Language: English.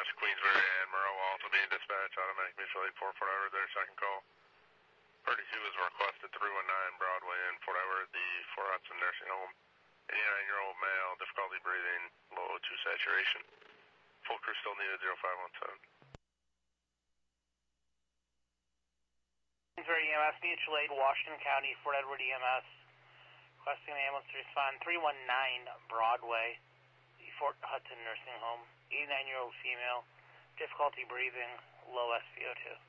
EMS, Queensbury and Murrow will also be dispatched. Automatic mutual aid 4 Fort Edward, their second call. 32 is requested 319 Broadway in Fort Edward, the Fort Hudson Nursing Home. 89-year-old male, difficulty breathing, low 2 saturation. Full crew still needed 0517. Queensbury EMS, mutual aid, Washington County, Fort Edward EMS. Requesting an ambulance to respond 319 Broadway, the Fort Hudson Nursing Home. 89-year-old female, difficulty breathing, low SpO2.